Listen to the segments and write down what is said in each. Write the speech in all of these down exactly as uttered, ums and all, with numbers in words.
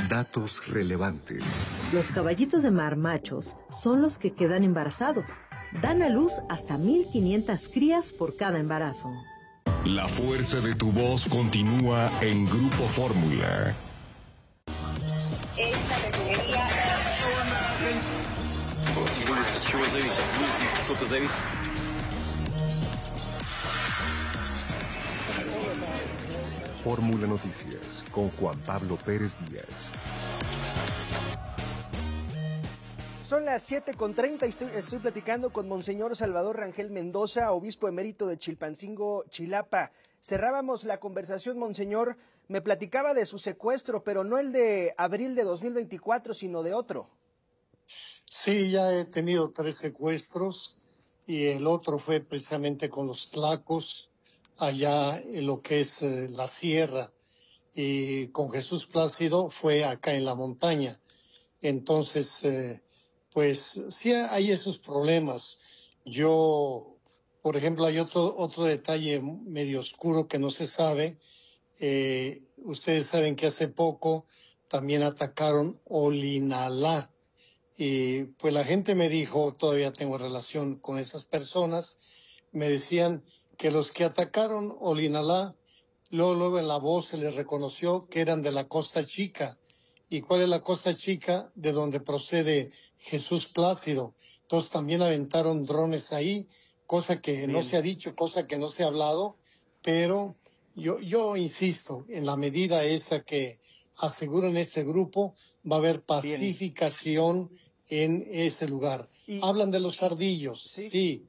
Datos relevantes. Los caballitos de mar machos son los que quedan embarazados. Dan a luz hasta mil quinientas crías por cada embarazo. La fuerza de tu voz continúa en Grupo Fórmula. Esta refinería... Fórmula Noticias con Juan Pablo Pérez Díaz. Son las siete con treinta y estoy, estoy platicando con Monseñor Salvador Rangel Mendoza, obispo emérito de Chilpancingo, Chilapa. Cerrábamos la conversación, Monseñor, me platicaba de su secuestro, pero no el de abril de dos mil veinticuatro, sino de otro. Sí, ya he tenido tres secuestros y el otro fue precisamente con los tlacos, allá en lo que es eh, la sierra, y con Jesús Plácido fue acá en la montaña. Entonces... Eh, Pues sí hay esos problemas. Yo, por ejemplo, hay otro otro detalle medio oscuro que no se sabe. Eh, ustedes saben que hace poco también atacaron Olinalá. Y pues la gente me dijo, todavía tengo relación con esas personas, me decían que los que atacaron Olinalá, luego, luego en la voz se les reconoció que eran de la Costa Chica. ¿Y cuál es la Costa Chica? De donde procede Jesús Plácido. Entonces también aventaron drones ahí, cosa que Bien. no se ha dicho, cosa que no se ha hablado, pero yo, yo insisto, en la medida esa que aseguran ese grupo, va a haber pacificación Bien. en ese lugar. Y... Hablan de los ardillos, ¿Sí? sí.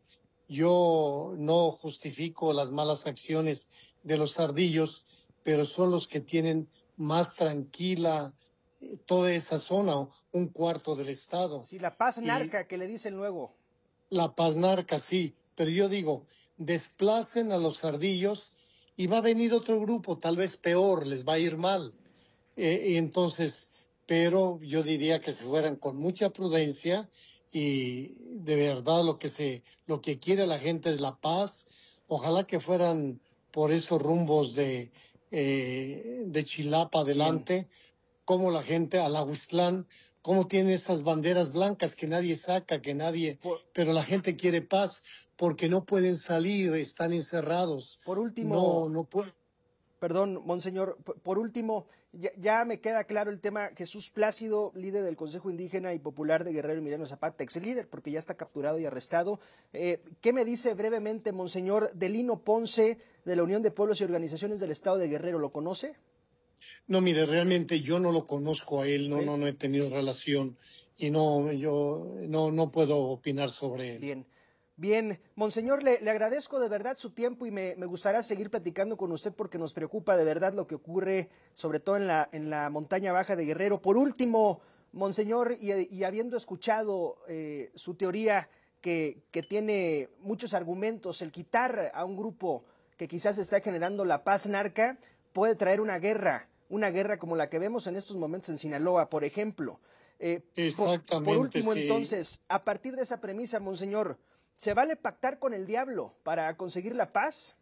Yo no justifico las malas acciones de los ardillos, pero son los que tienen más tranquila toda esa zona, un cuarto del estado. Sí, la paz narca y que le dicen luego. La paz narca, sí, pero yo digo, desplacen a los ardillos y va a venir otro grupo, tal vez peor, les va a ir mal. Eh, y entonces, pero yo diría que se fueran con mucha prudencia y de verdad lo que se, lo que quiere la gente es la paz. Ojalá que fueran por esos rumbos de, eh, de Chilapa adelante. Bien. Como la gente, Alahuistlán, cómo tiene esas banderas blancas que nadie saca, que nadie... Por, pero la gente quiere paz porque no pueden salir, están encerrados. Por último... No, no pueden. Perdón, Monseñor, por último, ya, ya me queda claro el tema. Jesús Plácido, líder del Consejo Indígena y Popular de Guerrero Emiliano Zapata, ex líder, porque ya está capturado y arrestado. Eh, ¿Qué me dice brevemente, Monseñor, de Lino Ponce, de la Unión de Pueblos y Organizaciones del Estado de Guerrero? ¿Lo conoce? No, mire, realmente yo no lo conozco a él, no, ¿Sí? no, no he tenido relación y no, yo no, no puedo opinar sobre él. Bien, bien, Monseñor, le, le agradezco de verdad su tiempo y me, me gustaría seguir platicando con usted porque nos preocupa de verdad lo que ocurre, sobre todo en la, en la montaña baja de Guerrero. Por último, Monseñor, y, y habiendo escuchado eh, su teoría que, que tiene muchos argumentos, el quitar a un grupo que quizás está generando la paz narca puede traer una guerra. Una guerra como la que vemos en estos momentos en Sinaloa, por ejemplo. Eh, Exactamente. Por, por último, sí. entonces, a partir de esa premisa, Monseñor, ¿se vale pactar con el diablo para conseguir la paz?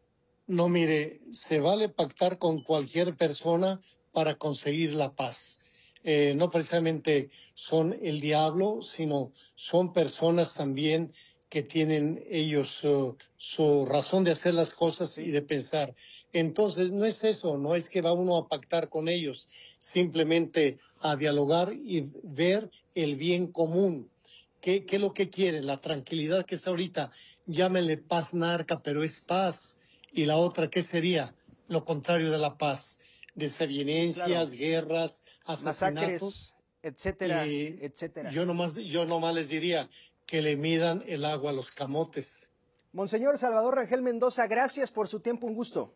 No, mire, se vale pactar con cualquier persona para conseguir la paz. Eh, no precisamente son el diablo, sino son personas también que tienen ellos uh, su razón de hacer las cosas sí. y de pensar. Entonces, no es eso, no es que va uno a pactar con ellos, simplemente a dialogar y ver el bien común. ¿Qué, qué es lo que quieren? La tranquilidad que está ahorita, llámenle paz narca, pero es paz. Y la otra, ¿qué sería? Lo contrario de la paz. Desavenencias, claro. guerras, asesinatos. Masacres, etcétera, y etcétera. Yo nomás, yo nomás les diría que le midan el agua a los camotes. Monseñor Salvador Rangel Mendoza, gracias por su tiempo, un gusto.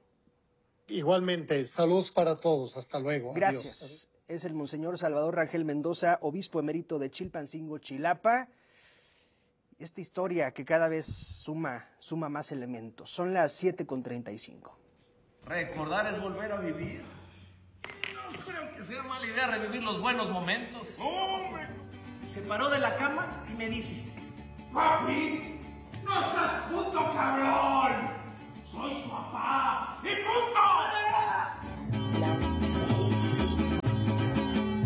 Igualmente, saludos para todos, hasta luego. Gracias. Adiós. Es el Monseñor Salvador Rangel Mendoza, obispo emérito de Chilpancingo, Chilapa. Esta historia que cada vez suma, suma más elementos. Son las siete con treinta y cinco. Recordar es volver a vivir. No creo que sea mala idea revivir los buenos momentos. ¡Hombre! Se paró de la cama y me dice: ¡Papi! ¡No seas puto cabrón! ¡Soy su papá! ¡Y punto!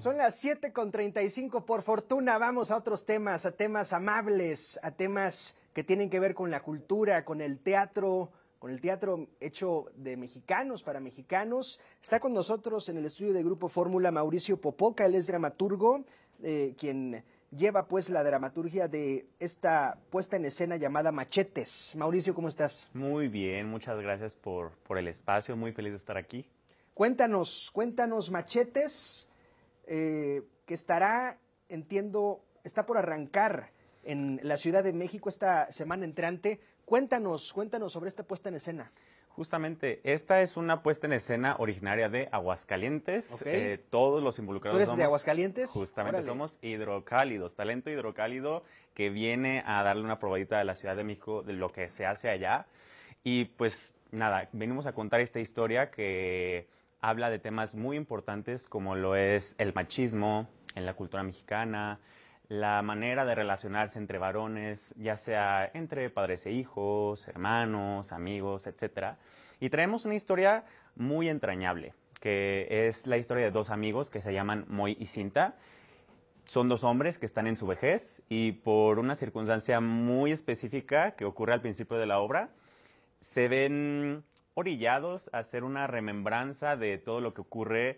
Son las siete con treinta y cinco. Por fortuna vamos a otros temas, a temas amables, a temas que tienen que ver con la cultura, con el teatro, con el teatro hecho de mexicanos para mexicanos. Está con nosotros en el estudio de Grupo Fórmula Mauricio Popoca. Él es dramaturgo, eh, quien lleva pues la dramaturgia de esta puesta en escena llamada Machetes. Mauricio, ¿cómo estás? Muy bien, muchas gracias por, por el espacio, muy feliz de estar aquí. Cuéntanos, cuéntanos Machetes, eh, que estará, entiendo, está por arrancar en la Ciudad de México esta semana entrante. Cuéntanos, cuéntanos sobre esta puesta en escena. Justamente, esta es una puesta en escena originaria de Aguascalientes. Okay. Eh, todos los involucrados ¿Tú eres somos, de Aguascalientes? Justamente Órale. somos hidrocálidos, talento hidrocálido que viene a darle una probadita a la Ciudad de México de lo que se hace allá. Y pues nada, venimos a contar esta historia que habla de temas muy importantes como lo es el machismo en la cultura mexicana, la manera de relacionarse entre varones, ya sea entre padres e hijos, hermanos, amigos, etcétera. Y traemos una historia muy entrañable, que es la historia de dos amigos que se llaman Moy y Cinta. Son dos hombres que están en su vejez y por una circunstancia muy específica que ocurre al principio de la obra, se ven orillados a hacer una remembranza de todo lo que ocurre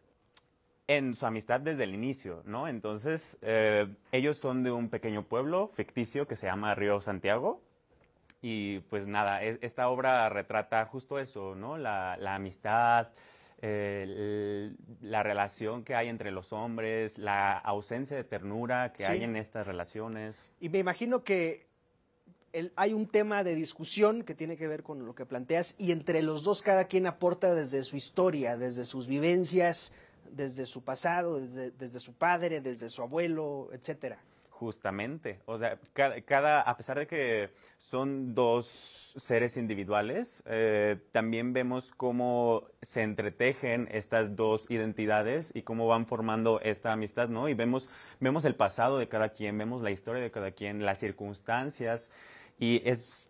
en su amistad desde el inicio, ¿no? Entonces, eh, ellos son de un pequeño pueblo ficticio que se llama Río Santiago. Y pues nada, es, esta obra retrata justo eso, ¿no? La, la amistad, eh, el, la relación que hay entre los hombres, la ausencia de ternura que Sí. hay en estas relaciones. Y me imagino que el, hay un tema de discusión que tiene que ver con lo que planteas y entre los dos cada quien aporta desde su historia, desde sus vivencias, desde su pasado, desde, desde su padre, desde su abuelo, etcétera. Justamente, o sea, cada, cada, a pesar de que son dos seres individuales, eh, también vemos cómo se entretejen estas dos identidades y cómo van formando esta amistad, ¿no? Y vemos, vemos el pasado de cada quien, vemos la historia de cada quien, las circunstancias, y es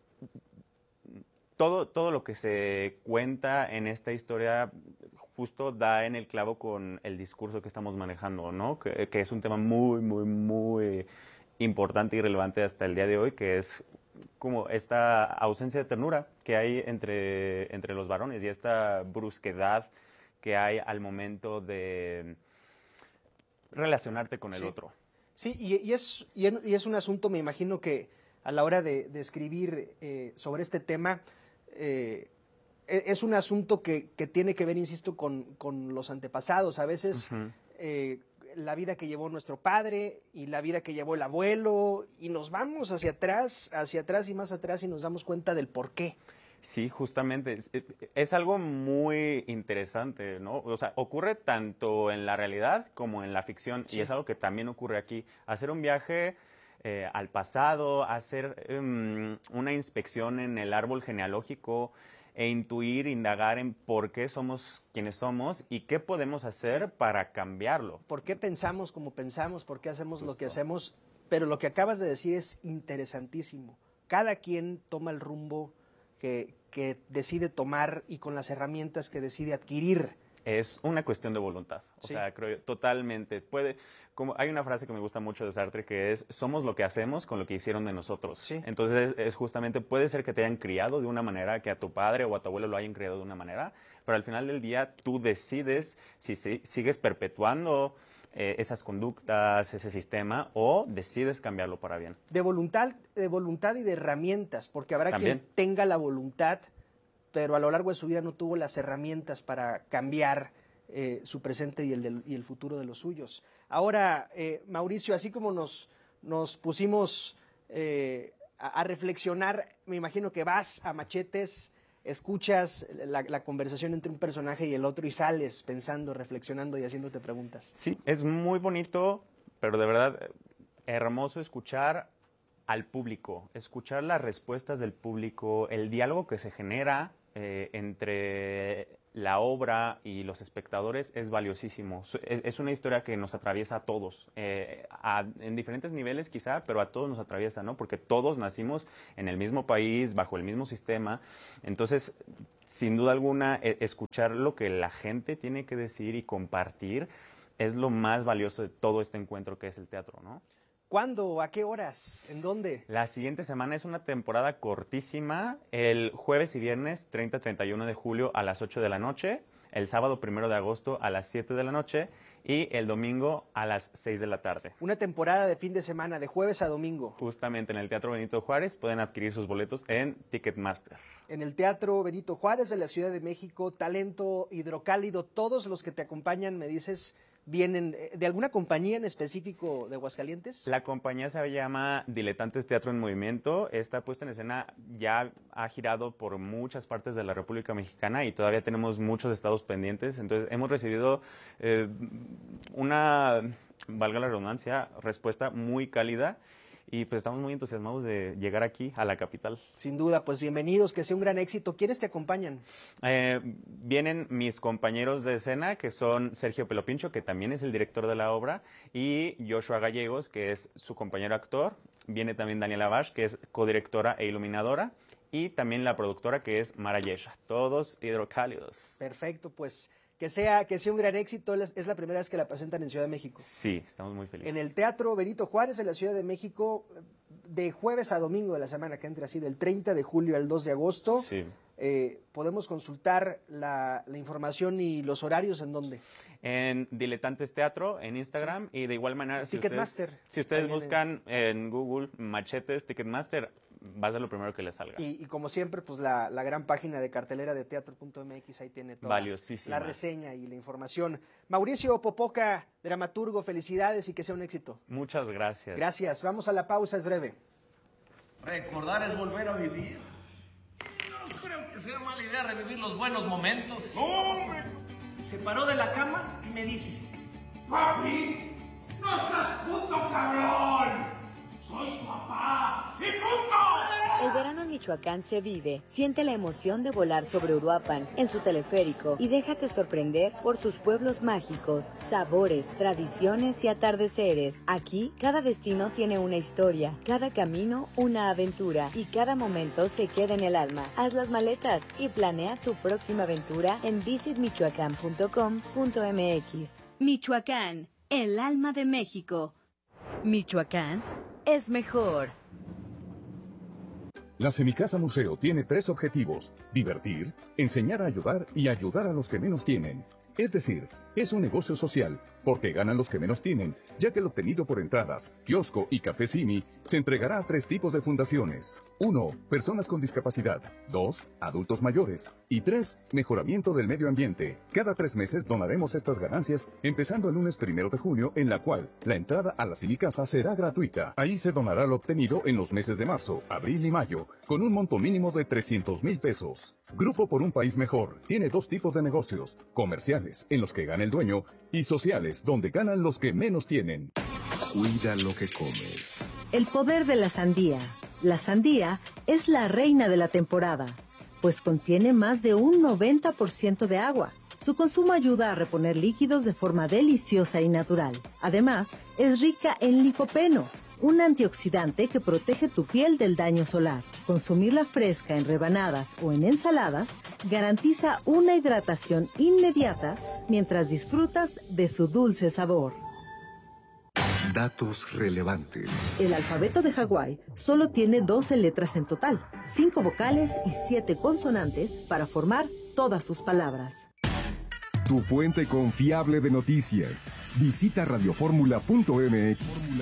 todo, todo lo que se cuenta en esta historia justo da en el clavo con el discurso que estamos manejando, ¿no? Que, que es un tema muy, muy, muy importante y relevante hasta el día de hoy, que es como esta ausencia de ternura que hay entre, entre los varones y esta brusquedad que hay al momento de relacionarte con el Sí. otro. Sí, y, y, es, y, en- y es un asunto, me imagino que a la hora de, de escribir eh, sobre este tema, eh, e- es un asunto que, que tiene que ver, insisto, con, con los antepasados. A veces Ujú. eh, la vida que llevó nuestro padre y la vida que llevó el abuelo, y nos vamos hacia atrás, hacia atrás y más atrás y nos damos cuenta del por qué. Sí, justamente. Es, es algo muy interesante, ¿no? O sea, ocurre tanto en la realidad como en la ficción, Sí. y es algo que también ocurre aquí. Hacer un viaje eh, al pasado, hacer um, una inspección en el árbol genealógico e intuir, indagar en por qué somos quienes somos y qué podemos hacer Sí. para cambiarlo. ¿Por qué pensamos como pensamos? ¿Por qué hacemos lo que Justo. hacemos? Pero lo que acabas de decir es interesantísimo. Cada quien toma el rumbo que, que decide tomar y con las herramientas que decide adquirir. Es una cuestión de voluntad, o Sí. sea, creo yo, totalmente. Puede, como hay una frase que me gusta mucho de Sartre que es, somos lo que hacemos con lo que hicieron de nosotros. Sí. Entonces, es justamente, puede ser que te hayan criado de una manera, que a tu padre o a tu abuelo lo hayan criado de una manera, pero al final del día tú decides si, si- sigues perpetuando eh, esas conductas, ese sistema, o decides cambiarlo para bien. De voluntad, de voluntad y de herramientas, porque habrá También. quien tenga la voluntad, pero a lo largo de su vida no tuvo las herramientas para cambiar eh, su presente y el, del- y el futuro de los suyos. Ahora, eh, Mauricio, así como nos, nos pusimos eh, a, a reflexionar, me imagino que vas a Machetes, escuchas la, la conversación entre un personaje y el otro y sales pensando, reflexionando y haciéndote preguntas. Sí, es muy bonito, pero de verdad eh, hermoso escuchar al público, escuchar las respuestas del público, el diálogo que se genera eh, entre la obra y los espectadores es valiosísimo. Su- Es, es una historia que nos atraviesa a todos, eh, a- en diferentes niveles quizá, pero a todos nos atraviesa, ¿no? Porque todos nacimos en el mismo país, bajo el mismo sistema. Entonces, sin duda alguna, e- escuchar lo que la gente tiene que decir y compartir es lo más valioso de todo este encuentro que es el teatro, ¿no? ¿Cuándo? ¿A qué horas? ¿En dónde? La siguiente semana es una temporada cortísima, el jueves y viernes treinta y treinta y uno de julio a las ocho de la noche, el sábado primero de agosto a las siete de la noche y el domingo a las seis de la tarde. Una temporada de fin de semana, de jueves a domingo. Justamente en el Teatro Benito Juárez pueden adquirir sus boletos en Ticketmaster. En el Teatro Benito Juárez de la Ciudad de México, talento hidrocálido, todos los que te acompañan, me dices, ¿vienen de alguna compañía en específico de Aguascalientes? La compañía se llama Diletantes Teatro en Movimiento. Esta puesta en escena ya ha girado por muchas partes de la República Mexicana y todavía tenemos muchos estados pendientes. Entonces hemos recibido eh, una, valga la redundancia, respuesta muy cálida. Y pues estamos muy entusiasmados de llegar aquí a la capital. Sin duda, pues bienvenidos, que sea un gran éxito. ¿Quiénes te acompañan? Eh, vienen mis compañeros de escena, que son Sergio Pelopincho, que también es el director de la obra, y Joshua Gallegos, que es su compañero actor. Viene también Daniela Bash, que es codirectora e iluminadora, y también la productora, que es Mara Yesha. Todos hidrocálidos. Perfecto, pues que sea, que sea un gran éxito. Es la primera vez que la presentan en Ciudad de México. Sí, estamos muy felices. En el Teatro Benito Juárez, en la Ciudad de México, de jueves a domingo de la semana que entra, así del treinta de julio al dos de agosto. Sí. Eh, podemos consultar la, la información y los horarios en dónde. En Diletantes Teatro, en Instagram, sí. Y de igual manera, si Ticketmaster. ustedes, si ustedes buscan en... en Google Machetes Ticketmaster, va a ser lo primero que les salga. Y, y como siempre, pues la, la gran página de cartelera de teatro punto m x, ahí tiene toda la reseña y la información. Mauricio Popoca, dramaturgo, felicidades y que sea un éxito. Muchas gracias. Gracias. Vamos a la pausa, es breve. Recordar es volver a vivir. No creo que sea mala idea revivir los buenos momentos. ¡No, hombre! Se paró de la cama y me dice: ¡Papi! ¡No seas puto cabrón! ¡Soy su papá! ¡Y punto! El verano en Michoacán se vive. Siente la emoción de volar sobre Uruapan en su teleférico y déjate sorprender por sus pueblos mágicos, sabores, tradiciones y atardeceres. Aquí, cada destino tiene una historia, cada camino una aventura y cada momento se queda en el alma. Haz las maletas y planea tu próxima aventura en visit michoacán punto com punto m x. Michoacán, el alma de México. Michoacán es mejor. La Semicasa Museo tiene tres objetivos: divertir, enseñar a ayudar y ayudar a los que menos tienen. Es decir, es un negocio social, porque ganan los que menos tienen, ya que el obtenido por entradas, kiosco y café Simi se entregará a tres tipos de fundaciones. uno. Personas con discapacidad. dos. Adultos mayores. Y tres. Mejoramiento del medio ambiente. Cada tres meses donaremos estas ganancias, empezando el lunes primero de junio, en la cual la entrada a la Semicasa será gratuita. Ahí se donará lo obtenido en los meses de marzo, abril y mayo, con un monto mínimo de trescientos mil pesos. Grupo por un País Mejor tiene dos tipos de negocios: comerciales, en los que gana el dueño, y sociales, donde ganan los que menos tienen. Cuida lo que comes. El poder de la sandía. La sandía es la reina de la temporada, pues contiene más de un noventa por ciento de agua. Su consumo ayuda a reponer líquidos de forma deliciosa y natural. Además, es rica en licopeno, un antioxidante que protege tu piel del daño solar. Consumirla fresca en rebanadas o en ensaladas garantiza una hidratación inmediata mientras disfrutas de su dulce sabor. Datos relevantes. El alfabeto de Hawái solo tiene doce letras en total, cinco vocales y siete consonantes para formar todas sus palabras. Tu fuente confiable de noticias. Visita radioformula punto m x.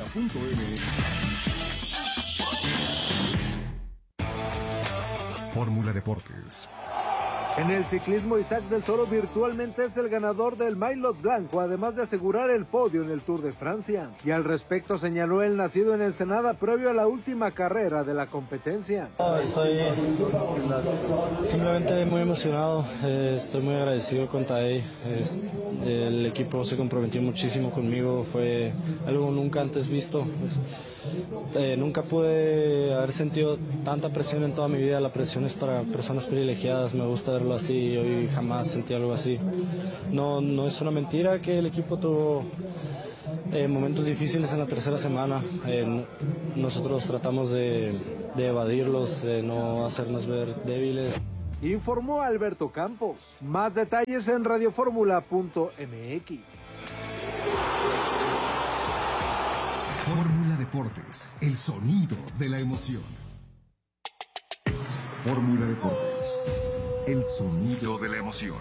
Fórmula Deportes. En el ciclismo, Isaac del Toro virtualmente es el ganador del Maillot Blanco, además de asegurar el podio en el Tour de Francia. Y al respecto señaló el nacido en Ensenada previo a la última carrera de la competencia. Oh, estoy simplemente muy emocionado, eh, estoy muy agradecido con Tadej. Es, el equipo se comprometió muchísimo conmigo, fue algo nunca antes visto. Eh, nunca pude haber sentido tanta presión en toda mi vida. La presión es para personas privilegiadas, me gusta verlo así. Hoy jamás sentí algo así. No, no es una mentira que el equipo tuvo eh, momentos difíciles en la tercera semana. Eh, nosotros tratamos de, de evadirlos, de no hacernos ver débiles. Informó Alberto Campos. Más detalles en radioformula punto m x. Fórmula Deportes, el sonido de la emoción. Fórmula Deportes, el sonido de la emoción.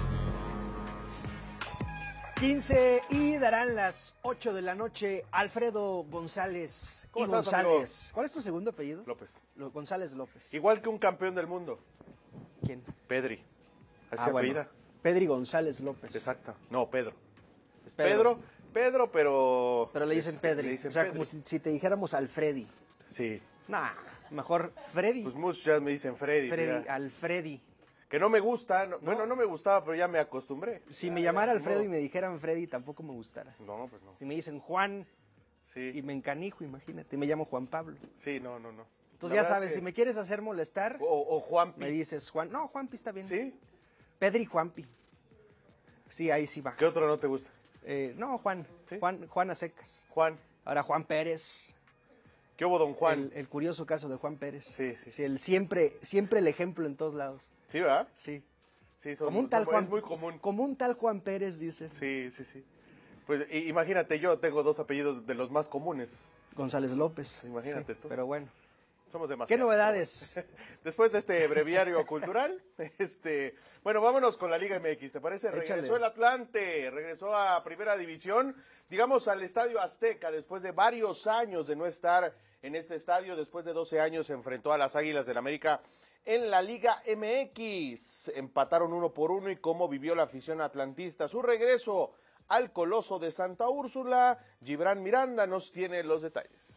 quince y darán las ocho de la noche. Alfredo González ¿Cómo y estás, González. amigo? ¿Cuál es tu segundo apellido? López. Lo- González López. Igual que un campeón del mundo. ¿Quién? Pedri. Así Ah, se bueno. apellida. Pedri González López. Exacto. No, Pedro. Es Pedro, Pedro, pero... Pero le dicen es- Pedri. le dicen o sea, Pedri. como si, si te dijéramos Alfredi. Sí. Nah, mejor Freddy. Pues muchos ya me dicen Freddy. Freddy, mira. Alfredi. Que no me gusta. no- Bueno, no me gustaba, pero ya me acostumbré. Si Ya, me ya, llamara ni Alfredo modo. y me dijeran Freddy, tampoco me gustara. No, pues no. Si me dicen Juan Sí. y me encanijo, imagínate, me llamo Juan Pablo. Sí, no, no, no. Entonces La ya verdad sabes, es que- si me quieres hacer molestar, O, o Juanpi. me dices Juan. No, Juanpi está bien. ¿Sí? Pedri Juanpi. Sí, ahí sí va. ¿Qué otro no te gusta? Eh, no, Juan. ¿Sí? Juan. Juan a secas. Juan. Ahora Juan Pérez. ¿Qué hubo, don Juan? El, el curioso caso de Juan Pérez. Sí, sí. Sí, el siempre, siempre el ejemplo en todos lados. ¿Sí, verdad? Sí. Sí, son, Como un tal son- Juan. es muy común. Como un tal Juan Pérez, dice. Sí, sí, sí. Pues i- imagínate, yo tengo dos apellidos de los más comunes. González López. Imagínate Sí, tú. Pero bueno. Somos demasiados. ¿Qué novedades? Después de este breviario cultural, este, bueno, vámonos con la Liga M X, ¿te parece? Regresó Échale. el Atlante, regresó a Primera División, digamos al Estadio Azteca, después de varios años de no estar en este estadio, después de doce años se enfrentó a las Águilas del América en la Liga M X. Empataron uno por uno y cómo vivió la afición atlantista su regreso al Coloso de Santa Úrsula. Gibran Miranda nos tiene los detalles.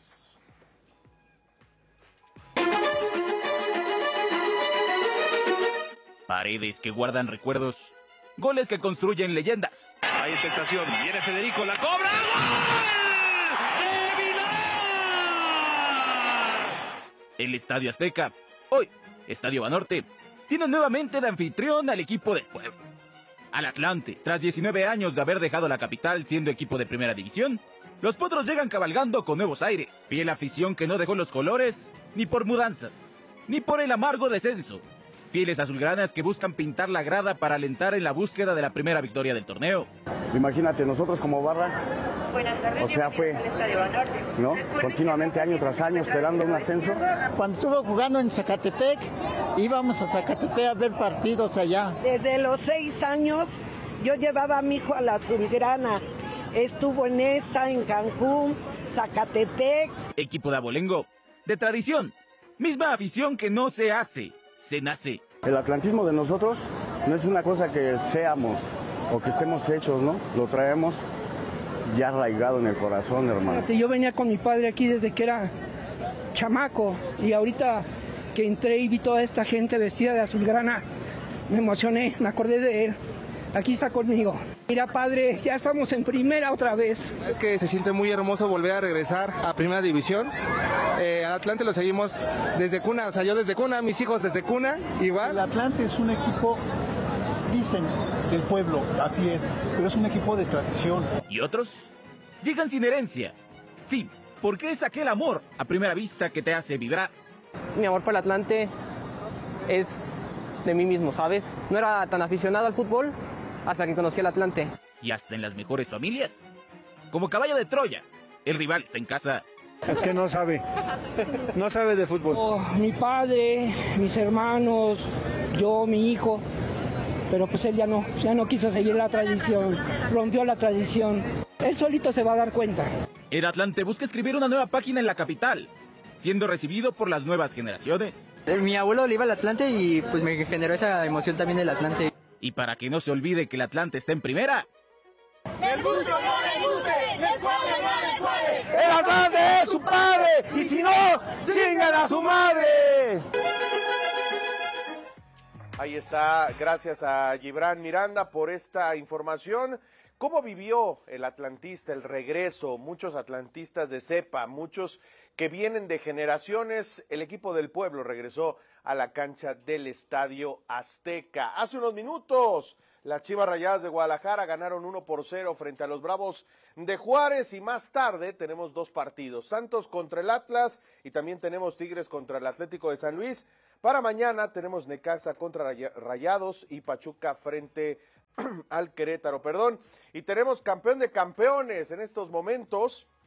Paredes que guardan recuerdos, goles que construyen leyendas. Hay expectación, viene Federico, la cobra, ¡gol! ¡De Vilar! El Estadio Azteca, hoy Estadio Banorte, tiene nuevamente de anfitrión al equipo del pueblo. Al Atlante, tras diecinueve años de haber dejado la capital siendo equipo de primera división, los potros llegan cabalgando con nuevos aires. Fiel afición que no dejó los colores, ni por mudanzas, ni por el amargo descenso. Fieles azulgranas que buscan pintar la grada para alentar en la búsqueda de la primera victoria del torneo. Imagínate, nosotros como barra, o sea, fue, ¿no? Continuamente, año tras año, esperando un ascenso. Cuando estuve jugando en Zacatepec, íbamos a Zacatepec a ver partidos allá. Desde los seis años yo llevaba a mi hijo a la Azulgrana. Estuvo en esa, en Cancún, Zacatepec. Equipo de abolengo, de tradición, misma afición que no se hace, se nace. El atlantismo de nosotros no es una cosa que seamos o que estemos hechos, ¿no? Lo traemos ya arraigado en el corazón, hermano. Fíjate, yo venía con mi padre aquí desde que era chamaco y ahorita que entré y vi toda esta gente vestida de azulgrana, me emocioné, me acordé de él. Aquí está conmigo. Mira, padre, ya estamos en primera otra vez. Es que se siente muy hermoso volver a regresar a primera división. Eh, al Atlante lo seguimos desde cuna, o sea, yo desde cuna, mis hijos desde cuna, igual. El Atlante es un equipo, dicen, del pueblo, así es, pero es un equipo de tradición. ¿Y otros? Llegan sin herencia. Sí, porque es aquel amor a primera vista que te hace vibrar. Mi amor por el Atlante es de mí mismo, ¿sabes? No era tan aficionado al fútbol hasta que conocí al Atlante. Y hasta en las mejores familias. Como caballo de Troya, el rival está en casa. Es que no sabe, no sabe de fútbol. Oh, mi padre, mis hermanos, yo, mi hijo, pero pues él ya no, ya no quiso seguir la tradición, rompió la tradición. Él solito se va a dar cuenta. El Atlante busca escribir una nueva página en la capital, siendo recibido por las nuevas generaciones. Mi abuelo le iba al Atlante y pues me generó esa emoción también del Atlante. Y para que no se olvide que el Atlante está en primera. ¡El gusto no le guste! ¡Les cuadre, no les cuadre! ¡El Atlante es su padre! ¡Y si no, chingan a su madre! Ahí está, gracias a Gibran Miranda por esta información. ¿Cómo vivió el atlantista el regreso? Muchos atlantistas de cepa, muchos que vienen de generaciones. El equipo del pueblo regresó a la cancha del Estadio Azteca. Hace unos minutos, las Chivas Rayadas de Guadalajara ganaron uno por cero frente a los Bravos de Juárez y más tarde tenemos dos partidos, Santos contra el Atlas y también tenemos Tigres contra el Atlético de San Luis. Para mañana tenemos Necaxa contra Rayados y Pachuca frente al Querétaro, perdón. Y tenemos campeón de campeones en estos momentos.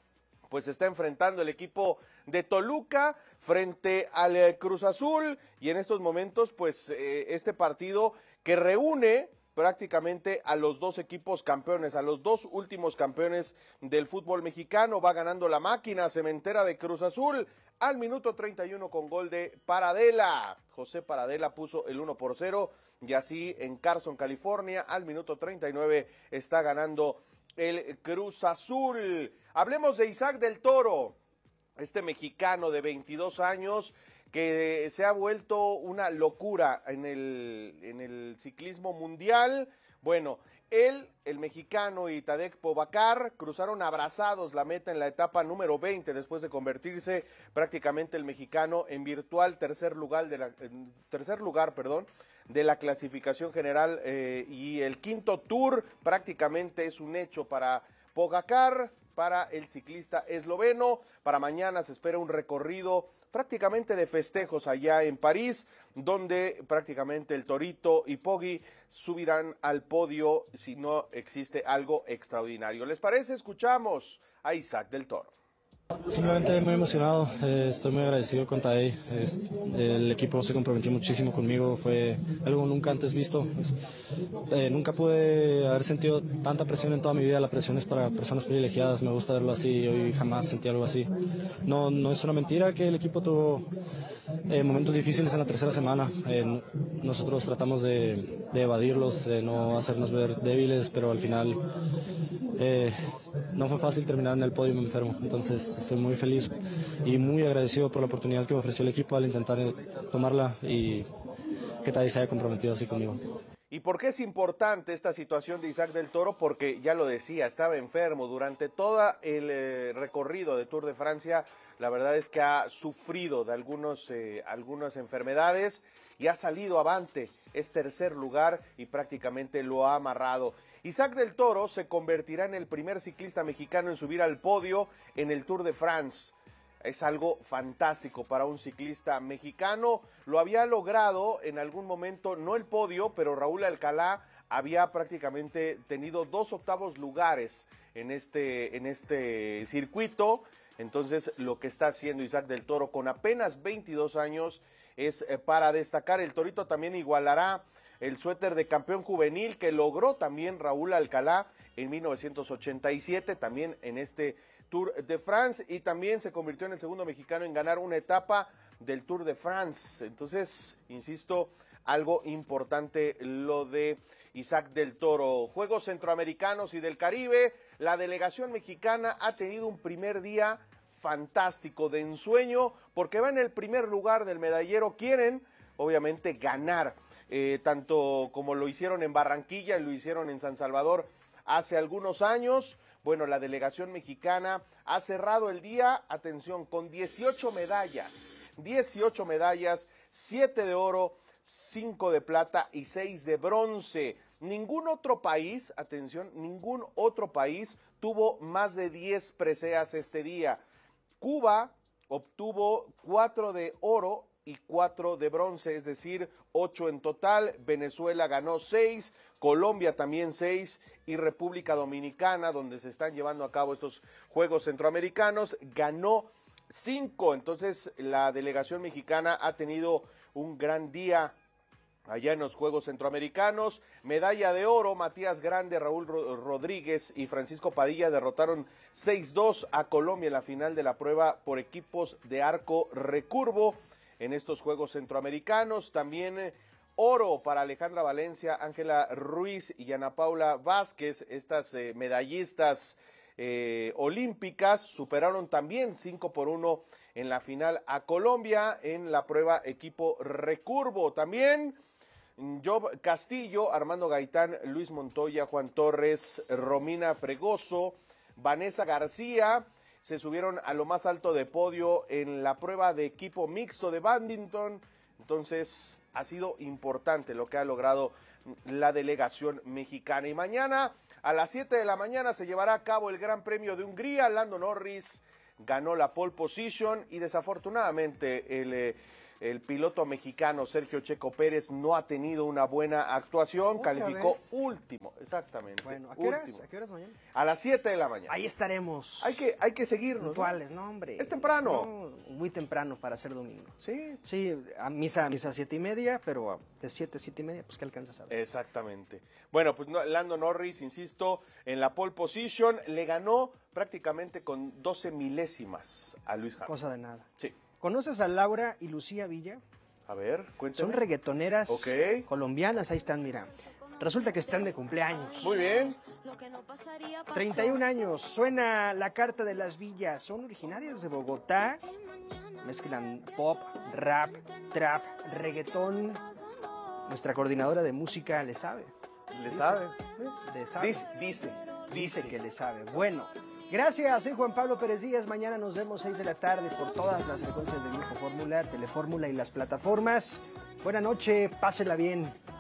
pues se está enfrentando el equipo de Toluca frente al eh, Cruz Azul, y en estos momentos pues eh, este partido que reúne prácticamente a los dos equipos campeones, a los dos últimos campeones del fútbol mexicano. Va ganando la máquina cementera de Cruz Azul al minuto treinta y uno con gol de Paradela. José Paradela puso el uno por cero, y así en Carson, California, al minuto treinta y nueve está ganando el Cruz Azul. Hablemos de Isaac del Toro, este mexicano de veintidós años que se ha vuelto una locura en el, en el ciclismo mundial. Bueno, él, el mexicano y Tadej Pogačar cruzaron abrazados la meta en la etapa número veinte, después de convertirse prácticamente el mexicano en virtual tercer lugar de la, en tercer lugar, perdón, de la clasificación general, eh, y el quinto tour prácticamente es un hecho para Pogačar, para el ciclista esloveno. Para mañana se espera un recorrido prácticamente de festejos allá en París, donde prácticamente el Torito y Poggi subirán al podio si no existe algo extraordinario. ¿Les parece? Escuchamos a Isaac del Toro. Simplemente muy emocionado, eh, estoy muy agradecido con Tadej, es, el equipo se comprometió muchísimo conmigo, fue algo nunca antes visto, eh, nunca pude haber sentido tanta presión en toda mi vida. La presión es para personas privilegiadas, me gusta verlo así, hoy jamás sentí algo así. No, no es una mentira que el equipo tuvo eh, momentos difíciles en la tercera semana, eh, nosotros tratamos de, de evadirlos, de no hacernos ver débiles, pero al final eh, no fue fácil terminar en el podio y me enfermo, entonces estoy muy feliz y muy agradecido por la oportunidad que me ofreció el equipo al intentar tomarla y que Tadej se haya comprometido así conmigo. ¿Y por qué es importante esta situación de Isaac del Toro? Porque ya lo decía, estaba enfermo durante todo el eh, recorrido de Tour de Francia. La verdad es que ha sufrido de algunos, eh, algunas enfermedades y ha salido avante, es tercer lugar y prácticamente lo ha amarrado. Isaac del Toro se convertirá en el primer ciclista mexicano en subir al podio en el Tour de France. Es algo fantástico para un ciclista mexicano. Lo había logrado en algún momento, no el podio, pero Raúl Alcalá había prácticamente tenido dos octavos lugares en este, en este circuito. Entonces, lo que está haciendo Isaac del Toro con apenas veintidós años es eh, para destacar. El Torito también igualará el suéter de campeón juvenil que logró también Raúl Alcalá en mil novecientos ochenta y siete, también en este Tour de France, y también se convirtió en el segundo mexicano en ganar una etapa del Tour de France. Entonces, insisto, algo importante lo de Isaac del Toro. Juegos Centroamericanos y del Caribe, la delegación mexicana ha tenido un primer día fantástico, de ensueño, porque va en el primer lugar del medallero. Quieren, obviamente, ganar, eh, tanto como lo hicieron en Barranquilla, lo hicieron en San Salvador hace algunos años. Bueno, la delegación mexicana ha cerrado el día, atención, con dieciocho medallas, dieciocho medallas, siete de oro, cinco de plata y seis de bronce. Ningún otro país, atención, ningún otro país tuvo más de diez preseas este día. Cuba obtuvo cuatro de oro y cuatro de bronce, es decir, ocho en total. Venezuela ganó seis, Colombia también seis, y República Dominicana, donde se están llevando a cabo estos Juegos Centroamericanos, ganó cinco. Entonces, la delegación mexicana ha tenido un gran día allá en los Juegos Centroamericanos. Medalla de oro, Matías Grande, Raúl Rodríguez y Francisco Padilla derrotaron seis dos a Colombia en la final de la prueba por equipos de arco recurvo en estos Juegos Centroamericanos. También eh, oro para Alejandra Valencia, Ángela Ruiz y Ana Paula Vázquez, estas eh, medallistas eh, olímpicas, superaron también cinco por uno en la final a Colombia en la prueba equipo recurvo. También Job Castillo, Armando Gaitán, Luis Montoya, Juan Torres, Romina Fregoso, Vanessa García se subieron a lo más alto de podio en la prueba de equipo mixto de bádminton. Entonces, ha sido importante lo que ha logrado la delegación mexicana. Y mañana a las siete de la mañana se llevará a cabo el Gran Premio de Hungría. Lando Norris ganó la pole position y desafortunadamente el eh, El piloto mexicano Sergio Checo Pérez no ha tenido una buena actuación, calificó vez? último, exactamente. Bueno, ¿a qué horas? ¿A qué horas mañana? A las siete de la mañana. Ahí estaremos. Hay que, hay que seguirnos. Puntuales, ¿no, hombre? Es temprano. No, muy temprano para ser domingo. Sí. Sí, a misa, misa siete y media, pero de siete, siete y media, pues que alcanzas a ver. Exactamente. Bueno, pues Lando Norris, insisto, en la pole position, le ganó prácticamente con doce milésimas a Luis Hamilton. Cosa de nada. Sí. ¿Conoces a Laura y Lucía Villa? A ver, cuéntame. Son reggaetoneras Ok. colombianas, ahí están, mira. Resulta que están de cumpleaños. Muy bien. treinta y un años, suena la Carta de las Villas. Son originarias de Bogotá. Mezclan pop, rap, trap, reggaetón. Nuestra coordinadora de música le sabe. Le Dice, sabe. Le sabe. Dice, dice, Dice que le sabe. Bueno, gracias, soy Juan Pablo Pérez Díaz. Mañana nos vemos seis de la tarde por todas las frecuencias de Grupo Fórmula, Telefórmula y las plataformas. Buena noche, pásela bien.